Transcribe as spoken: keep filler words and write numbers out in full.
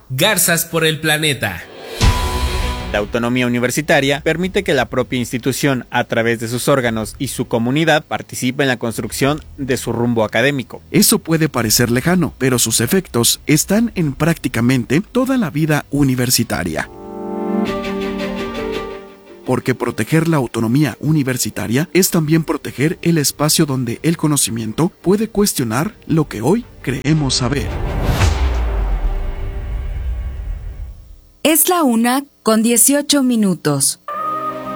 Garzas por el planeta. La autonomía universitaria permite que la propia institución, a través de sus órganos y su comunidad, participe en la construcción de su rumbo académico. Eso puede parecer lejano, pero sus efectos están en prácticamente toda la vida universitaria. Porque proteger la autonomía universitaria es también proteger el espacio donde el conocimiento puede cuestionar lo que hoy creemos saber. Es la una con dieciocho minutos.